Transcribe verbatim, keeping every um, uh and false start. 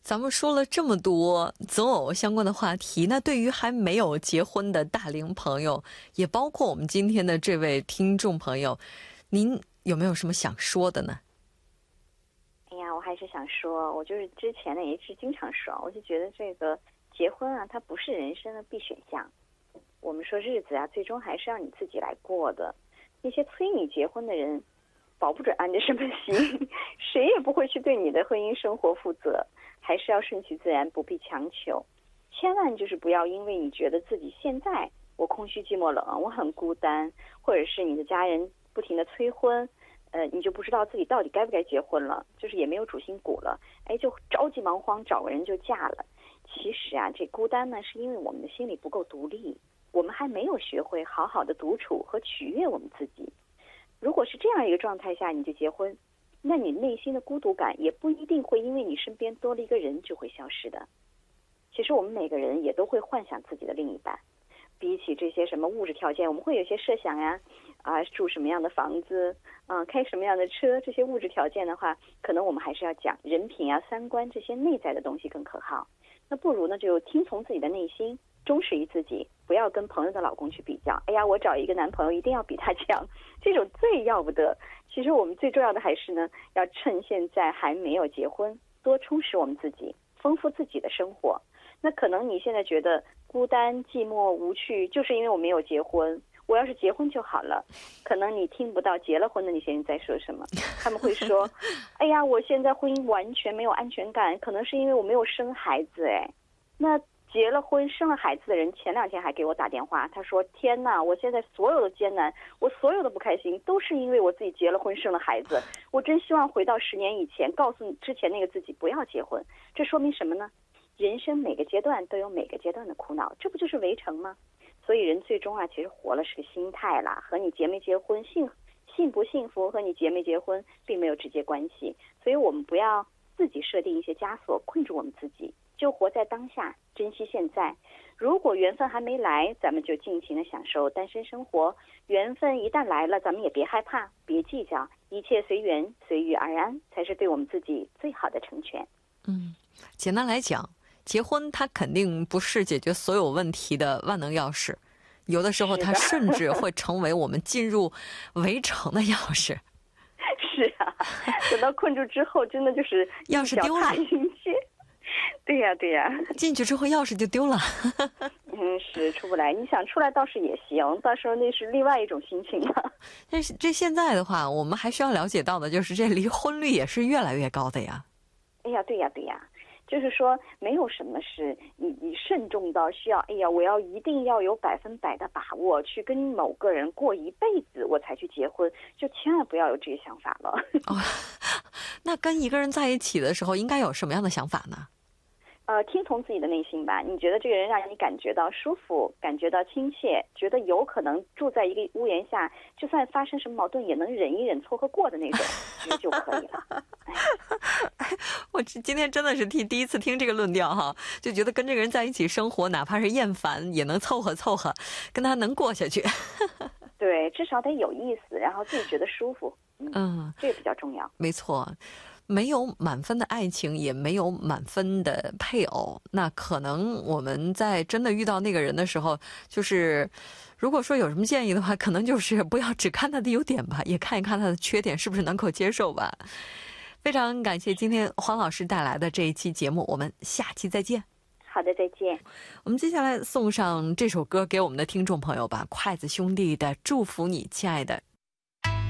咱们说了这么多择偶相关的话题，那对于还没有结婚的大龄朋友，也包括我们今天的这位听众朋友，您有没有什么想说的呢？ 哎呀，我还是想说，我就是之前呢也是经常说，我就觉得这个结婚啊，它不是人生的必选项。我们说日子啊，最终还是要你自己来过的。那些催你结婚的人，保不准安着什么心，谁也不会去对你的婚姻生活负责。还是要顺其自然，不必强求。千万就是不要因为你觉得自己现在我空虚寂寞冷，我很孤单，或者是你的家人不停的催婚，呃，你就不知道自己到底该不该结婚了，就是也没有主心骨了，哎，就着急忙慌找个人就嫁了。其实啊，这孤单呢，是因为我们的心里不够独立，我们还没有学会好好的独处和取悦我们自己。如果是这样一个状态下你就结婚，那你内心的孤独感也不一定会因为你身边多了一个人就会消失的。其实我们每个人也都会幻想自己的另一半，比起这些什么物质条件，我们会有些设想呀，啊，住什么样的房子，嗯，开什么样的车，这些物质条件的话，可能我们还是要讲人品啊、三观这些内在的东西更可靠。那不如呢，就听从自己的内心，忠实于自己，不要跟朋友的老公去比较。哎呀，我找一个男朋友一定要比他强，这种最要不得。其实我们最重要的还是呢，要趁现在还没有结婚，多充实我们自己，丰富自己的生活。那可能你现在觉得孤单、寂寞、无趣，就是因为我没有结婚。我要是结婚就好了。可能你听不到结了婚的那些人在说什么，他们会说：“哎呀，我现在婚姻完全没有安全感，可能是因为我没有生孩子。”哎，那结了婚生了孩子的人前两天还给我打电话，他说：“天哪，我现在所有的艰难，我所有的不开心，都是因为我自己结了婚生了孩子。我真希望回到十年以前，告诉你之前那个自己不要结婚。”这说明什么呢？人生每个阶段都有每个阶段的苦恼，这不就是围城吗？所以人最终啊，其实活了是个心态啦，和你结没结婚、幸幸不幸福和你结没结婚并没有直接关系。所以我们不要自己设定一些枷锁困住我们自己，就活在当下，珍惜现在。如果缘分还没来，咱们就尽情的享受单身生活；缘分一旦来了，咱们也别害怕，别计较，一切随缘，随遇而安，才是对我们自己最好的成全。 嗯，简单来讲，结婚它肯定不是解决所有问题的万能钥匙，有的时候它甚至会成为我们进入围城的钥匙。 是啊，等到困住之后，真的就是钥匙丢了， 对呀、啊、对呀、啊， 进去之后钥匙就丢了。 嗯，是出不来。你想出来倒是也行，到时候那是另外一种心情了。 但是这现在的话，我们还需要了解到的就是这离婚率也是越来越高的呀。 哎呀，对呀对呀。就是说，没有什么是你你慎重到需要，哎呀，我要一定要有百分百的把握去跟某个人过一辈子，我才去结婚，就千万不要有这个想法了。 哦，那跟一个人在一起的时候，应该有什么样的想法呢？ 呃，听从自己的内心吧。你觉得这个人让你感觉到舒服，感觉到亲切，觉得有可能住在一个屋檐下，就算发生什么矛盾也能忍一忍凑合过的那种，其实就可以了。 哎，我今天真的是第第一次听这个论调哈，就觉得跟这个人在一起生活，哪怕是厌烦，也能凑合凑合，跟他能过下去。 对，至少得有意思，然后自己觉得舒服。嗯，嗯这个比较重要。 没错。没有满分的爱情，也没有满分的配偶，那可能我们在真的遇到那个人的时候，就是如果说有什么建议的话，可能就是不要只看他的优点吧，也看一看他的缺点是不是能够接受吧。非常感谢今天黄老师带来的这一期节目，我们下期再见。 好的，再见。 我们接下来送上这首歌给我们的听众朋友吧，筷子兄弟的《祝福你，亲爱的》。